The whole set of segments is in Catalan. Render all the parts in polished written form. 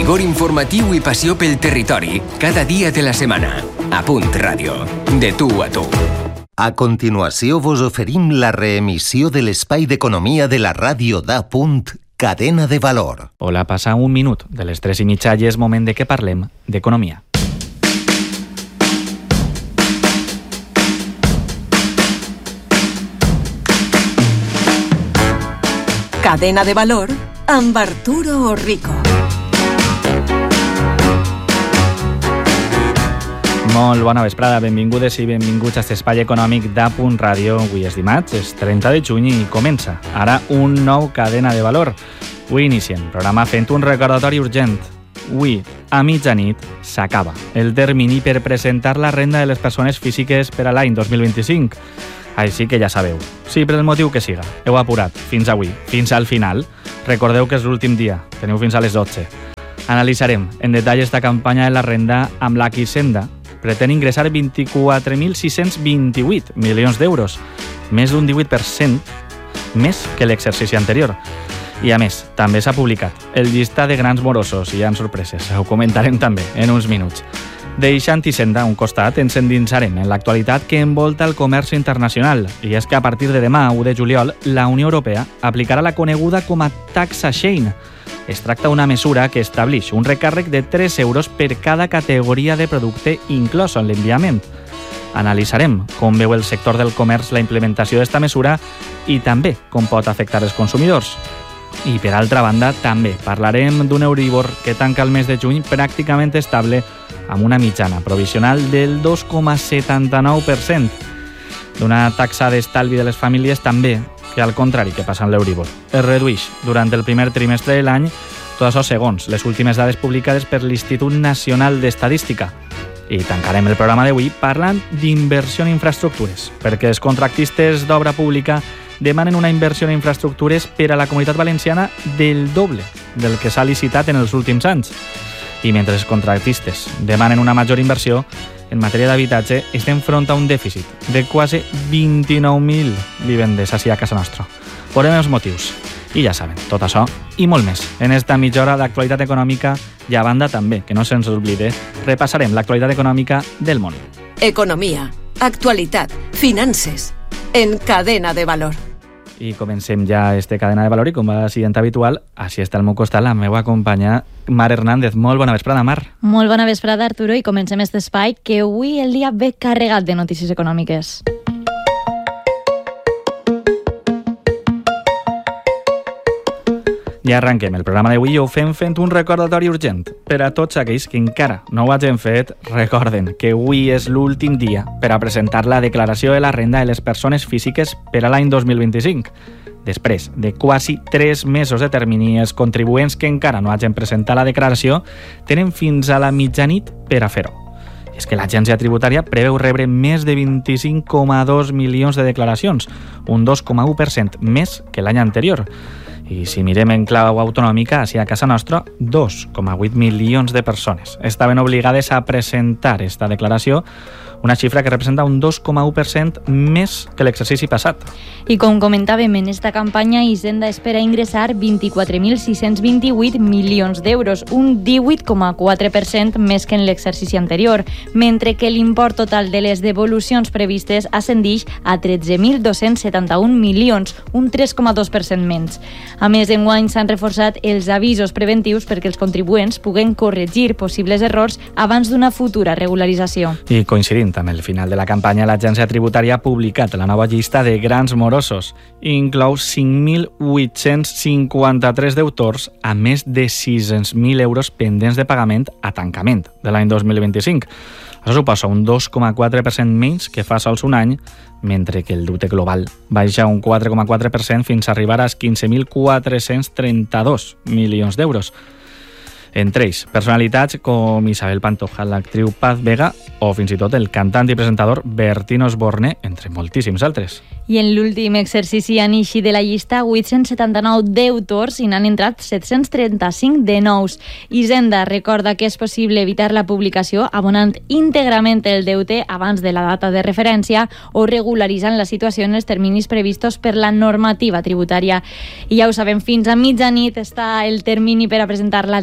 Vigor informatiu i passió pel territori, cada dia de la setmana. A Punt Ràdio. De tu a tu. A continuació vos oferim la reemissió de l'espai d'economia de la ràdio d'A. Cadena de valor. Hola, passa un minut de les 3:30 i és moment de que parlem d'economia. Cadena de valor amb Arturo Orrico. Molt bona vesprada, benvingudes i benvinguts a aquest espai econòmic d'A. Ràdio. Avui és dimarts, és 30 de juny i comença ara un nou Cadena de Valor. Avui iniciem programa fent un recordatori urgent. Avui, a mitjanit, s'acaba el termini per presentar la renda de les persones físiques per a l'any 2025. Així que ja sabeu, si per el motiu que siga heu apurat fins avui, fins al final, recordeu que és l'últim dia, teniu fins a les 12. Analitzarem en detall esta campanya de la renda amb la que Hisenda pretén ingressar 24.628 milions d'euros, més d'un 18% més que l'exercici anterior. I a més, també s'ha publicat el llistat de grans morosos i hi ha sorpreses, ho comentarem també en uns minuts. Deixant Hisenda a un costat, ens endinsarem en l'actualitat que envolta el comerç internacional, i és que a partir de demà, 1 de juliol, la Unió Europea aplicarà la coneguda com a taxa Shein. Es tracta d'una mesura que estableix un recàrrec de 3 euros per cada categoria de producte inclòs en l'enviament. Analitzarem com veu el sector del comerç la implementació d'esta mesura i també com pot afectar els consumidors. I per altra banda, també parlarem d'un Euribor que tanca el mes de juny pràcticament estable amb una mitjana provisional del 2,79%. D'una taxa d'estalvi de les famílies també, que al contrari que passa amb l'Euribor, es redueix durant el primer trimestre de l'any, tot això segons les últimes dades publicades per l'Institut Nacional d'Estadística. I tancarem el programa d'avui parlant d'inversió en infraestructures, perquè els contractistes d'obra pública demanen una inversió en infraestructures per a la Comunitat Valenciana del doble del que s'ha licitat en els últims anys. I mentre els contractistes demanen una major inversió, en matèria d'habitatge estem front a un dèficit de quasi 29.000 vivendes així a casa nostra. Veurem els motius. I ja saben, tot això i molt més. En esta mitja hora d'actualitat econòmica i a banda també, que no se'ns oblide, repassarem l'actualitat econòmica del món. Economia, actualitat, finances, en Cadena de Valor. I comencem ja este Cadena de Valor i com va sent habitual, així està al meu costat la meva companya Mar Hernández. Molt bona vesprada, Mar. Molt bona vesprada, Arturo, i comencem este espai que avui el dia ve carregat de notícies econòmiques. I arrenquem el programa d'avui i ho fem fent un recordatori urgent. Per a tots aquells que encara no ho hagin fet, recorden que avui és l'últim dia per a presentar la declaració de la renda de les persones físiques per a l'any 2025. Després de quasi 3 mesos de termini, els contribuents que encara no hagin presentat la declaració tenen fins a la mitjanit per a fer-ho. És que l'agència tributària preveu rebre més de 25,2 milions de declaracions, un 2,1% més que l'any anterior. I si mirem en clau autonòmica, així a casa nostra, 2,8 milions de persones estaven obligades a presentar esta declaració, una xifra que representa un 2,1% més que l'exercici passat. I com comentàvem, en esta campanya Hisenda espera ingressar 24.628 milions d'euros, un 18,4% més que en l'exercici anterior, mentre que l'import total de les devolucions previstes ascendeix a 13.271 milions, un 3,2% menys. A més, enguany s'han reforçat els avisos preventius perquè els contribuents puguen corregir possibles errors abans d'una futura regularització. I coincidint amb el final de la campanya, l'agència tributària ha publicat la nova llista de grans morosos. Inclou 5.853 deutors a més de 600.000 euros pendents de pagament a tancament de l'any 2025. Això suposa un 2,4% menys que fa sols un any, mentre que el deute global baixa un 4,4% fins a arribar als 15.432 milions d'euros. Entre ells, personalitats com Isabel Pantoja, l'actriu Paz Vega o fins i tot el cantant i presentador Bertín Osborne, entre moltíssims altres. I en l'últim exercici han eixit de la llista 879 deutors i n'han entrat 735 de nous. Hisenda recorda que és possible evitar la publicació abonant íntegrament el deute abans de la data de referència o regularitzant la situació en els terminis previstos per la normativa tributària. I ja ho sabem, fins a mitjanit està el termini per a presentar la declaració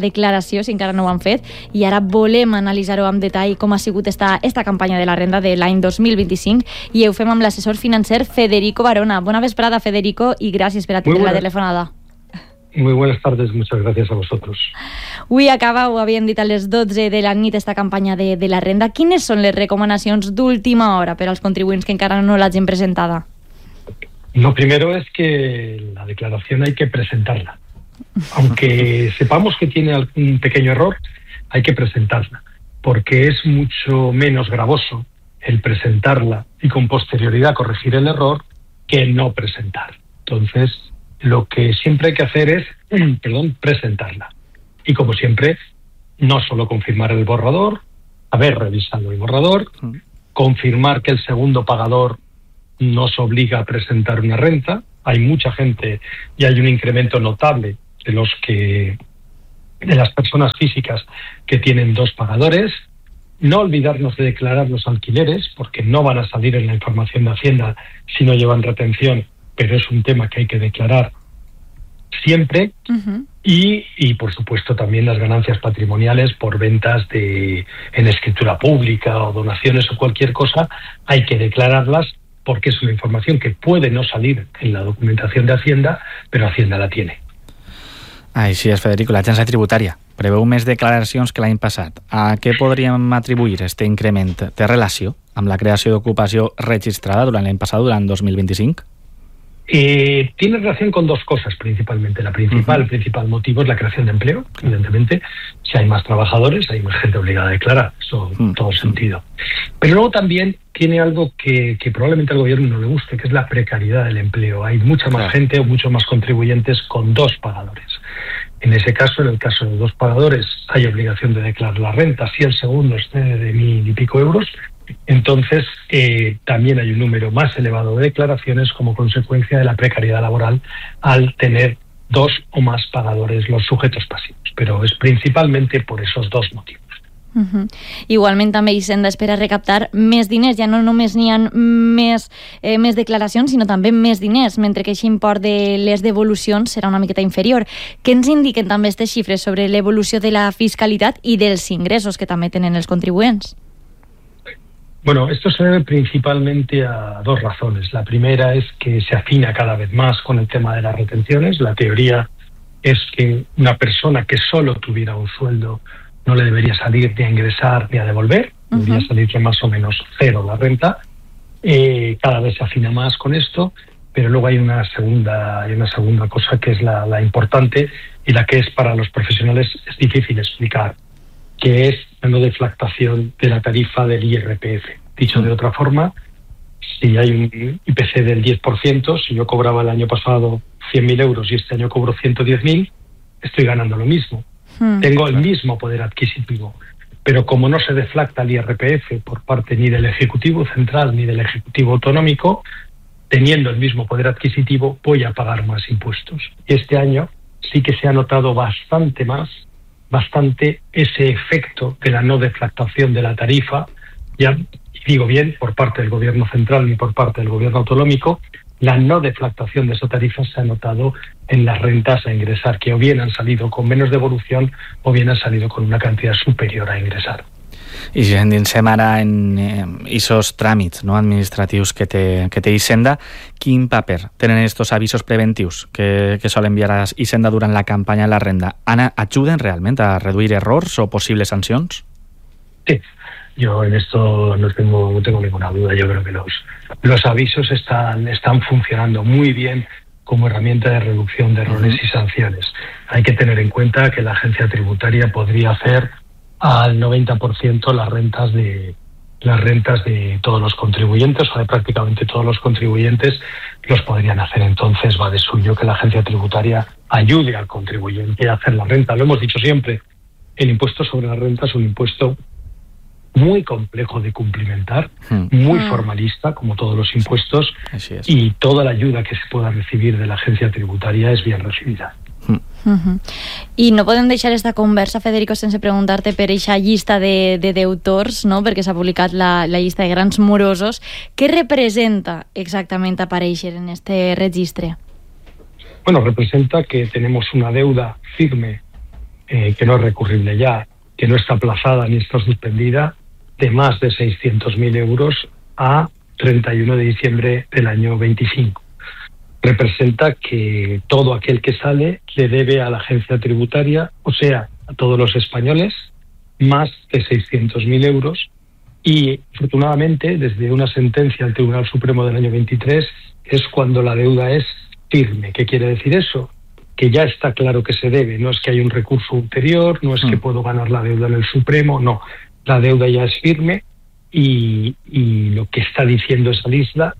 declaració, si encara no ho han fet, i ara volem analitzar-ho amb detall com ha sigut esta campanya de la renda de l'any 2025, i ho fem amb l'assessor financer Federico Barona. Bona vesprada, Federico, i gràcies per atendre la telefonada. Muy buenas tardes, muchas gracias a vosotros. Avui acaba, ho havíem dit a les 12 de la nit, esta campanya de la renda. Quines són les recomanacions d'última hora per als contribuents que encara no l'hagin presentada? Lo primero es que la declaración hay que presentarla. Aunque sepamos que tiene algún pequeño error, hay que presentarla, porque es mucho menos gravoso el presentarla y con posterioridad corregir el error que no presentar. Entonces, lo que siempre hay que hacer es, presentarla. Y como siempre, no solo confirmar el borrador, haber revisado el borrador, confirmar que el segundo pagador nos obliga a presentar una renta. Hay mucha gente y hay un incremento notable de las personas físicas que tienen dos pagadores. No olvidarnos de declarar los alquileres, porque no van a salir en la información de Hacienda si no llevan retención, pero es un tema que hay que declarar siempre. Y por supuesto también las ganancias patrimoniales por ventas en escritura pública o donaciones o cualquier cosa, hay que declararlas, porque es una información que puede no salir en la documentación de Hacienda, pero Hacienda la tiene. Així és, Federico. L'Agència Tributària preveu més declaracions que l'any passat. A què podríem atribuir este increment? Té relació amb la creació d'ocupació registrada durant l'any passat, durant 2025? Tiene relación con dos cosas principalmente. El principal motivo es la creación de empleo, evidentemente. Si hay más trabajadores, hay más gente obligada a declarar. Eso en todo sentido. Pero luego también tiene algo que probablemente al gobierno no le guste, que es la precariedad del empleo. Hay mucha más gente o muchos más contribuyentes con dos pagadores. En ese caso, en el caso de dos pagadores, hay obligación de declarar la renta. Si el segundo excede de 1.000 y pico euros, entonces también hay un número más elevado de declaraciones como consecuencia de la precariedad laboral al tener dos o más pagadores los sujetos pasivos. Pero es principalmente por esos dos motivos. Igualment també Hisenda espera recaptar més diners, ja no només n'hi ha més declaracions, sinó també més diners, mentre que aquest import de les devolucions serà una miqueta inferior. Què ens indiquen també aquestes xifres sobre l'evolució de la fiscalitat i dels ingressos que també tenen els contribuents? Bueno, esto se debe principalmente a dos razones. La primera es que se afina cada vez más con el tema de las retenciones. La teoría es que una persona que solo tuviera un sueldo no le debería salir ni a ingresar ni a devolver, debería salirle más o menos cero la renta. Cada vez se afina más con esto, pero luego hay una segunda cosa que es la importante y la que es para los profesionales es difícil explicar, que es la no deflactación de la tarifa del IRPF. Dicho de otra forma, si hay un IPC del 10%, si yo cobraba el año pasado 100.000 euros y este año cobro 110.000, estoy ganando lo mismo. Tengo el mismo poder adquisitivo, pero como no se deflacta el IRPF por parte ni del Ejecutivo Central ni del Ejecutivo Autonómico, teniendo el mismo poder adquisitivo voy a pagar más impuestos. Y este año sí que se ha notado bastante ese efecto de la no deflactación de la tarifa, ya digo bien, por parte del Gobierno Central ni por parte del Gobierno Autonómico. La no deflactación de esa tarifa se ha notado en las rentas a ingresar, que o bien han salido con menos devolución o bien han salido con una cantidad superior a ingresar. I si endinsem ara en aquests tràmits administratius que té Hisenda, quin paper tenen aquests avisos preventius que sol enviar a Hisenda durant la campanya de la renda? ¿Ayuden realmente a reduir errors o posibles sancions? Sí. Yo en esto no tengo ninguna duda. Yo creo que los avisos están funcionando muy bien como herramienta de reducción de errores y sanciones. Hay que tener en cuenta que la agencia tributaria podría hacer al 90% las rentas de todos los contribuyentes o de prácticamente todos los contribuyentes los podrían hacer. Entonces va de suyo que la agencia tributaria ayude al contribuyente a hacer la renta. Lo hemos dicho siempre, el impuesto sobre la renta es un impuesto muy complejo de cumplimentar, muy formalista, como todos los impuestos, y toda la ayuda que se pueda recibir de la agencia tributaria es bien recibida. I no podem deixar esta conversa, Federico, sense preguntar-te per aquesta llista de deutors, no? Perquè s'ha publicat la llista de grans morosos. Què representa exactament aparèixer en este registre? Bueno, representa que tenemos una deuda firme que no es recurrible ya, que no está aplazada ni está suspendida, de más de 600.000 euros a 31 de diciembre del año 25. Representa que todo aquel que sale le debe a la agencia tributaria, o sea, a todos los españoles, más de 600.000 euros. Y afortunadamente, desde una sentencia del Tribunal Supremo del año 23, es cuando la deuda es firme. ¿Qué quiere decir eso? Que ya está claro que se debe. No es que haya un recurso ulterior, no es que puedo ganar la deuda en el Supremo, no. La deuda ya es firme y lo que está diciendo esa lista,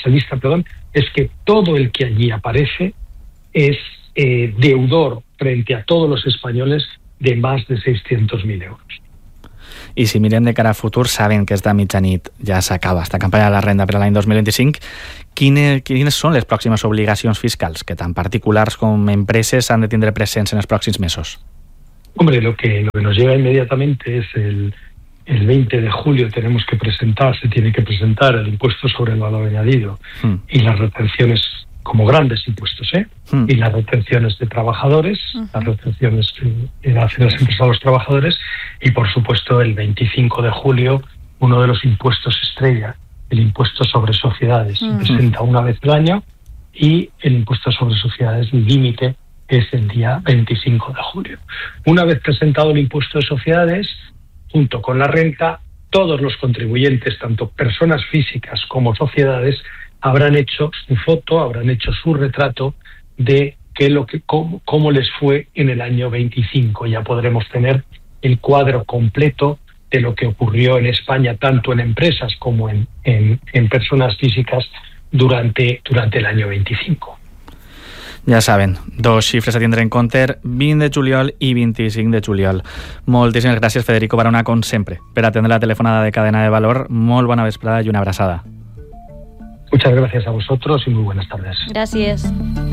es que todo el que allí aparece es deudor frente a todos los españoles de más de 600.000 euros. I si mirem de cara a futur, sabent que esta mitjanit ja s'acaba esta campanya de la renda per a l'any 2025, quines són les pròximes obligacions fiscals que tant particulars com empreses han de tindre presents en els pròxims mesos? Hombre, lo que nos llega inmediatamente es el 20 de julio se tiene que presentar el impuesto sobre el valor añadido y las retenciones como grandes impuestos, y las retenciones de trabajadores, las retenciones que hacen las empresas a los trabajadores, y por supuesto el 25 de julio uno de los impuestos estrella, el impuesto sobre sociedades, se presenta una vez al año, y el impuesto sobre sociedades límite es el día 25 de julio. Una vez presentado el impuesto de sociedades, junto con la renta, todos los contribuyentes, tanto personas físicas como sociedades, habrán hecho su foto, habrán hecho su retrato de cómo les fue en el año 25. Ya podremos tener el cuadro completo de lo que ocurrió en España, tanto en empresas como en personas físicas durante el año 25. Ja saben, dos xifres a tindre en compte, 20 de juliol i 25 de juliol. Moltíssimes gràcies, Federico Barona, com sempre, per atendre la telefonada de Cadena de Valor. Molt bona vesprada i una abraçada. Muchas gracias a vosotros y muy buenas tardes. Gracias.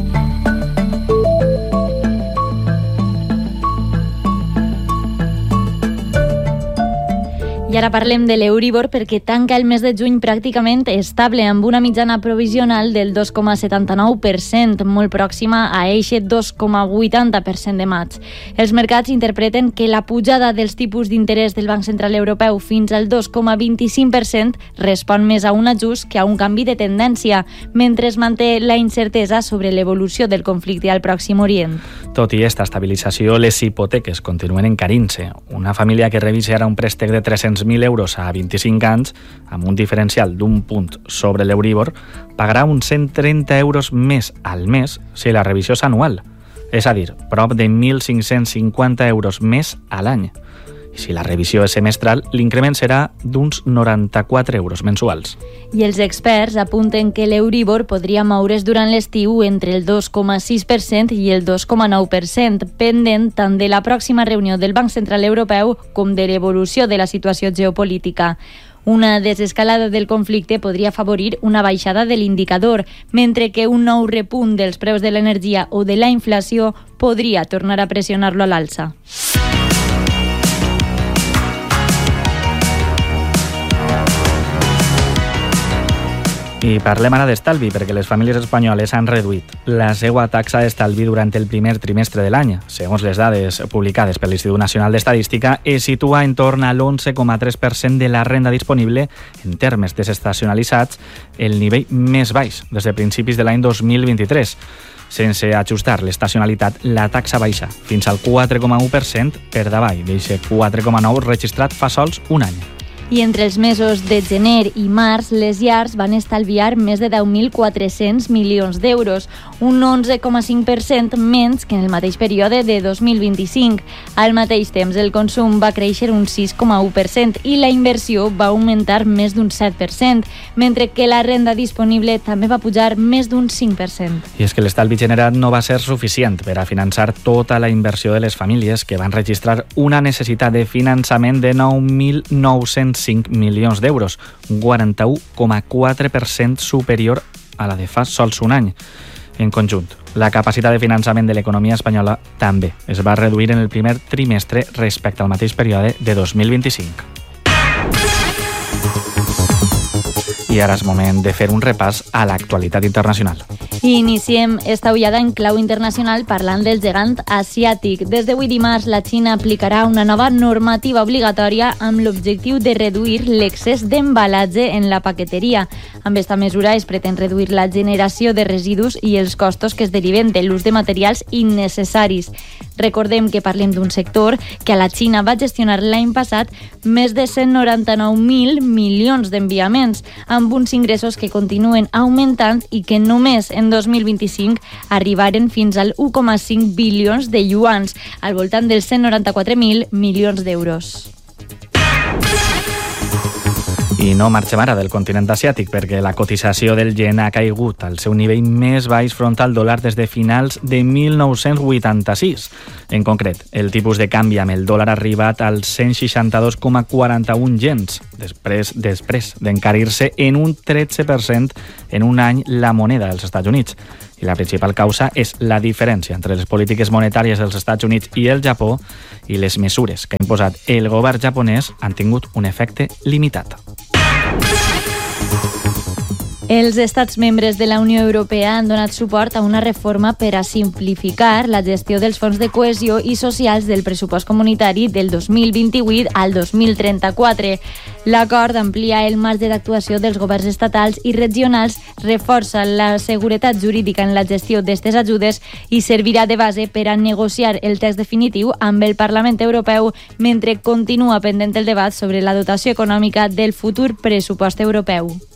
I ara parlem de l'Euribor perquè tanca el mes de juny pràcticament estable amb una mitjana provisional del 2,79%, molt pròxima a eixe 2,80% de maig. Els mercats interpreten que la pujada dels tipus d'interès del Banc Central Europeu fins al 2,25% respon més a un ajust que a un canvi de tendència, mentre es manté la incertesa sobre l'evolució del conflicte al Pròxim Orient. Tot i esta estabilització, les hipoteques continuen encarint-se. Una família que revisi ara un préstec de 300.000 euros a 25 anys, amb un diferencial d'un punt sobre l'Euribor, pagarà uns 130 euros més al mes si la revisió és anual, és a dir, prop de 1.550 euros més a l'any. I si la revisió és semestral, l'increment serà d'uns 94 euros mensuals. I els experts apunten que l'Euribor podria moure's durant l'estiu entre el 2,6% i el 2,9%, pendent tant de la pròxima reunió del Banc Central Europeu com de l'evolució de la situació geopolítica. Una desescalada del conflicte podria afavorir una baixada de l'indicador, mentre que un nou repunt dels preus de l'energia o de la inflació podria tornar a pressionar-lo a l'alça. I parlem ara d'estalvi, perquè les famílies espanyoles han reduït la seva taxa d'estalvi durant el primer trimestre de l'any. Segons les dades publicades per l'Institut Nacional d'Estadística, es situa en torn a l'11,3% de la renda disponible en termes desestacionalitzats, el nivell més baix des de principis de l'any 2023. Sense ajustar l'estacionalitat, la taxa baixa fins al 4,1% per davall d'aquest 4,9% registrat fa sols un any. I entre els mesos de gener i març, les llars van estalviar més de 10.400 milions d'euros, un 11,5% menys que en el mateix període de 2025. Al mateix temps, el consum va créixer un 6,1% i la inversió va augmentar més d'un 7%, mentre que la renda disponible també va pujar més d'un 5%. I és que l'estalvi generat no va ser suficient per a finançar tota la inversió de les famílies, que van registrar una necessitat de finançament de 9.905 milions d'euros, un 41,4% superior a la de fa sols un any. En conjunt, la capacitat de finançament de l'economia espanyola també es va reduir en el primer trimestre respecte al mateix període de 2025. I ara és moment de fer un repàs a l'actualitat internacional. I iniciem esta ullada en clau internacional parlant del gegant asiàtic. Des d'avui dimarts, la Xina aplicarà una nova normativa obligatòria amb l'objectiu de reduir l'excés d'embalatge en la paqueteria. Amb esta mesura es pretén reduir la generació de residus i els costos que es deriven de l'ús de materials innecessaris. Recordem que parlem d'un sector que a la Xina va gestionar l'any passat més de 199.000 milions d'enviaments, amb uns ingressos que continuen augmentant i que només en 2025 arribaren fins al 1,5 bilions de yuans, al voltant dels 194.000 milions d'euros. I no marxem ara del continent asiàtic perquè la cotització del yen ha caigut al seu nivell més baix front al dòlar des de finals de 1986. En concret, el tipus de canvi amb el dòlar ha arribat als 162,41 yens, després d'encarir-se en un 13% en un any la moneda dels Estats Units. I la principal causa és la diferència entre les polítiques monetàries dels Estats Units i el Japó, i les mesures que ha imposat el govern japonès han tingut un efecte limitat. Els estats membres de la Unió Europea han donat suport a una reforma per a simplificar la gestió dels fons de cohesió i socials del pressupost comunitari del 2028 al 2034. L'acord amplia el marge d'actuació dels governs estatals i regionals, reforça la seguretat jurídica en la gestió d'aquestes ajudes i servirà de base per a negociar el text definitiu amb el Parlament Europeu mentre continua pendent el debat sobre la dotació econòmica del futur pressupost europeu.